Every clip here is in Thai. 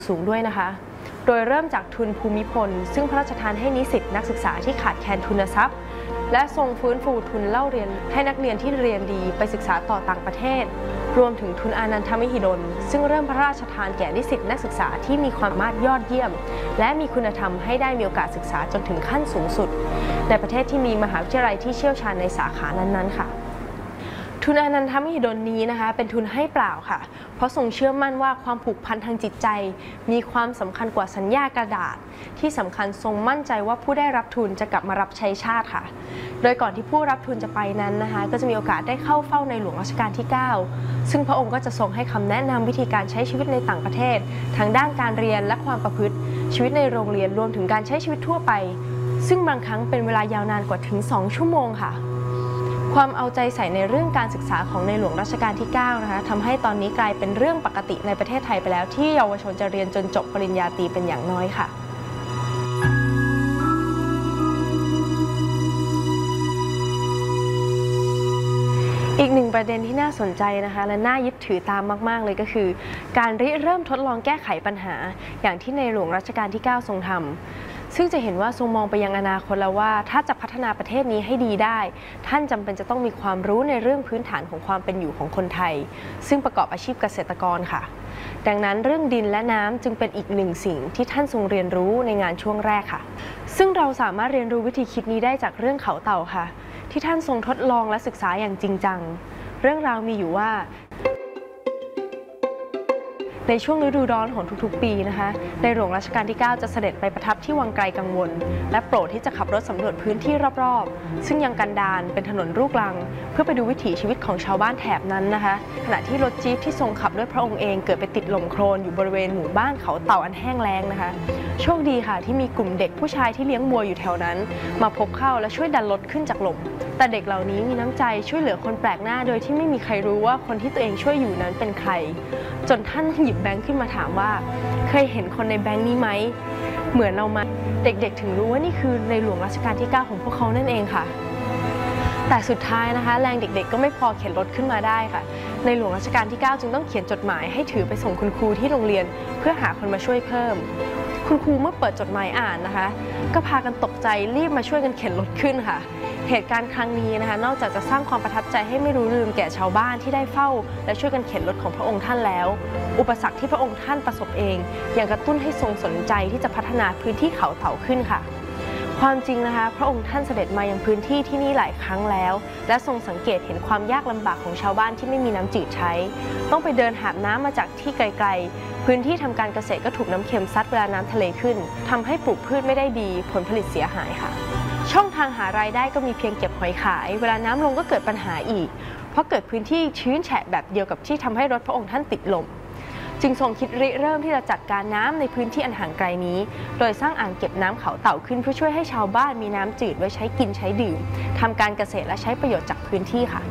สูงด้วยนะคะโดยเริ่มจากทุนภูมิพลซึ่งพระราชทานให้นิสิตนักศึกษาที่ขาดแคลนทุนทรัพย์และทรงฟื้นฟูทุนเล่าเรียนให้นักเรียนที่เรียนดีไปศึกษาต่อต่างประเทศรวมถึงทุนอานันทมหิดลซึ่งเริ่มพระราชทานแก่นิสิตนักศึกษาที่มีความสามารถยอดเยี่ยมและมีคุณธรรมให้ได้มีโอกาสศึกษาจนถึงขั้นสูงสุดในประเทศที่มีมหาวิทยาลัยที่เชี่ยวชาญในสาขานั้นๆค่ะทุนอานันทมหิดลนี้นะคะเป็นทุนให้เปล่าค่ะเพราะทรงเชื่อมั่นว่าความผูกพันทางจิตใจมีความสำคัญกว่าสัญญากระดาษที่สำคัญทรงมั่นใจว่าผู้ได้รับทุนจะกลับมารับใช้ชาติค่ะโดยก่อนที่ผู้รับทุนจะไปนั้นนะคะก็จะมีโอกาสได้เข้าเฝ้าในหลวงรัชกาลที่ 9ซึ่งพระองค์ก็จะทรงให้คำแนะนำวิธีการใช้ชีวิตในต่างประเทศทั้งด้านการเรียนและความประพฤติชีวิตในโรงเรียนรวมถึงการใช้ชีวิตทั่วไปซึ่งบางครั้งเป็นเวลายาวนานกว่าถึง2 ชั่วโมงค่ะความเอาใจใส่ในเรื่องการศึกษาของในหลวงรัชกาลที่ 9นะคะทำให้ตอนนี้กลายเป็นเรื่องปกติในประเทศไทยไปแล้วที่เยาวชนจะเรียนจนจบปริญญาตรีเป็นอย่างน้อยค่ะอีกหนึ่งประเด็นที่น่าสนใจนะคะและน่ายึดถือตามมากๆเลยก็คือการเริ่มทดลองแก้ไขปัญหาอย่างที่ในหลวงรัชกาลที่ 9ทรงทำซึ่งจะเห็นว่าทรงมองไปยังอนาคตแล้วว่าถ้าจะพัฒนาประเทศนี้ให้ดีได้ท่านจำเป็นจะต้องมีความรู้ในเรื่องพื้นฐานของความเป็นอยู่ของคนไทยซึ่งประกอบอาชีพเกษตรกรค่ะดังนั้นเรื่องดินและน้ำจึงเป็นอีกหนึ่งสิ่งที่ท่านทรงเรียนรู้ในงานช่วงแรกค่ะซึ่งเราสามารถเรียนรู้วิธีคิดนี้ได้จากเรื่องเขาเต่าค่ะที่ท่านทรงทดลองและศึกษาอย่างจริงจังเรื่องราวมีอยู่ว่าในช่วงฤดูร้อนของทุกๆปีนะคะในหลวงรัชกาลที่ 9จะเสด็จไปประทับที่วังไกลกังวลและโปรดที่จะขับรถสำรวจพื้นที่รอบๆซึ่งยังกันดารเป็นถนนลูกรังเพื่อไปดูวิถีชีวิตของชาวบ้านแถบนั้นนะคะขณะที่รถจี๊ปที่ทรงขับด้วยพระองค์เองเกิดไปติดหล่มโคลนอยู่บริเวณหมู่บ้านเขาเต่าอันแห้งแล้งนะคะโชคดีค่ะที่มีกลุ่มเด็กผู้ชายที่เลี้ยงวัวอยู่แถวนั้นมาพบเข้าและช่วยดันรถขึ้นจากหล่มแต่เด็กเหล่านี้มีน้ำใจช่วยเหลือคนแปลกหน้าโดยที่ไม่มีใครรู้ว่าคนที่ตัวเองช่วยอยู่นั้นเป็นใครจนท่านหยิบแบงค์ขึ้นมาถามว่าเคยเห็นคนในแบงค์นี้ไหมเหมือนเรามาเด็กๆถึงรู้ว่านี่คือในหลวงรัชกาลที่ 9ของพวกเขานั่นเองค่ะแต่สุดท้ายนะคะแรงเด็กๆก็ไม่พอเข็นรถขึ้นมาได้ค่ะในหลวงรัชกาลที่ 9จึงต้องเขียนจดหมายให้ถือไปส่งคุณครูที่โรงเรียนเพื่อหาคนมาช่วยเพิ่มคุณครูเมื่อเปิดจดหมายอ่านนะคะก็พากันตกใจรีบมาช่วยกันเข็นรถขึ้นค่ะเหตุการณ์ครั้งนี้นะคะนอกจากจะสร้างความประทับใจให้ไม่รู้ลืมแก่ชาวบ้านที่ได้เฝ้าและช่วยกันเข็นรถของพระองค์ท่านแล้วอุปสรรคที่พระองค์ท่านประสบเองยังกระตุ้นให้ทรงสนใจที่จะพัฒนาพื้นที่เขาเต่าขึ้นค่ะความจริงนะคะพระองค์ท่านเสด็จมายังพื้นที่ที่นี่หลายครั้งแล้วและทรงสังเกตเห็นความยากลำบากของชาวบ้านที่ไม่มีน้ำจืดใช้ต้องไปเดินหาบน้ำมาจากที่ไกลๆพื้นที่ทำการเกษตรก็ถูกน้ำเค็มซัดเวลาน้ำทะเลขึ้นทำให้ปลูกพืชไม่ได้ดีผลผลิตเสียหายค่ะช่องทางหารายได้ก็มีเพียงเก็บหอยขายเวลาน้ำลงก็เกิดปัญหาอีกเพราะเกิดพื้นที่ชื้นแฉะแบบเดียวกับที่ทำให้รถพระองค์ท่านติดลมจึงทรงคิดเริ่มที่จะจัดการน้ำในพื้นที่อันห่างไกลนี้โดยสร้างอ่างเก็บน้ำเขาเต่าขึ้นเพื่อช่วยให้ชาวบ้านมีน้ำจืดไว้ใช้กินใช้ดื่มทำการเกษตรและใช้ประโยชน์จากพื้นที่ค่ะ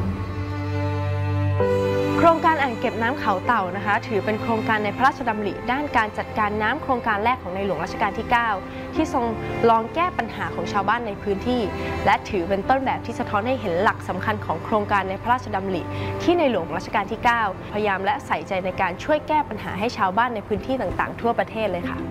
โครงการอ่างเก็บน้ำเขาเต่านะคะถือเป็นโครงการในพระราชดำริด้านการจัดการน้ำโครงการแรกของในหลวงรัชกาลที่ 9ที่ทรงลองแก้ปัญหาของชาวบ้านในพื้นที่และถือเป็นต้นแบบที่สะท้อนให้เห็นหลักสำคัญของโครงการในพระราชดำริที่ในหลวงรัชกาลที่ 9พยายามและใส่ใจในการช่วยแก้ปัญหาให้ชาวบ้านในพื้นที่ต่างๆทั่วประเทศเลยค่ะ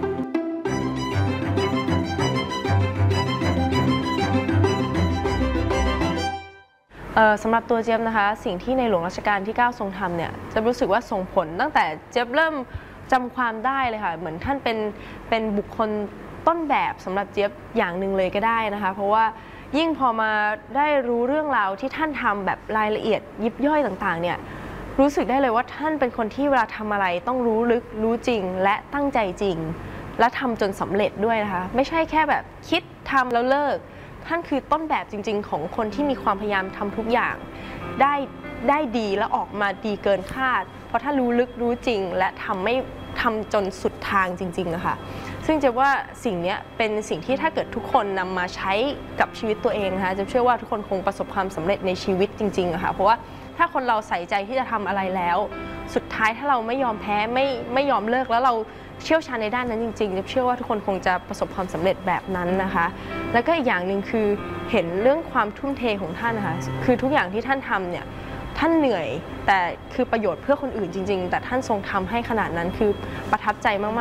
สำหรับตัวเจี๊ยบนะคะสิ่งที่ในหลวงรัชกาลที่ 9ทรงทำเนี่ยจะรู้สึกว่าส่งผลตั้งแต่เจี๊ยบเริ่มจำความได้เลยค่ะเหมือนท่านเป็นบุคคลต้นแบบสำหรับเจี๊ยบอย่างหนึ่งเลยก็ได้นะคะเพราะว่ายิ่งพอมาได้รู้เรื่องราวที่ท่านทำแบบรายละเอียดยิบย่อยต่างๆเนี่ยรู้สึกได้เลยว่าท่านเป็นคนที่เวลาทำอะไรต้องรู้ลึกรู้จริงและตั้งใจจริงและทำจนสำเร็จด้วยนะคะไม่ใช่แค่แบบคิดทำแล้วเลิกท่านคือต้นแบบจริงๆของคนที่มีความพยายามทำทุกอย่างได้ดีและออกมาดีเกินคาดเพราะถ้ารู้ลึกรู้จริงและทำจนสุดทางจริงๆนะคะซึ่งจะว่าสิ่งนี้เป็นสิ่งที่ถ้าเกิดทุกคนนำมาใช้กับชีวิตตัวเองนะคะจะเชื่อว่าทุกคนคงประสบความสำเร็จในชีวิตจริงๆอะค่ะเพราะว่าถ้าคนเราใส่ใจที่จะทำอะไรแล้วสุดท้ายถ้าเราไม่ยอมแพ้ไม่ยอมเลิกแล้วเราเชี่ยวชาญในด้านนั้นจริงๆจะเชื่อว่าทุกคนคงจะประสบความสำเร็จแบบนั้นนะคะแล้วก็อีกอย่างหนึ่งคือเห็นเรื่องความทุ่มเทของท่านนะคะคือทุกอย่างที่ท่านทำเนี่ยทท่านเหนื่อยแต่คือประโยชน์เพื่อคนอื่นจริงๆแต่ท่านทรงทำให้ขนาดนั้นคือประทับใจมากๆ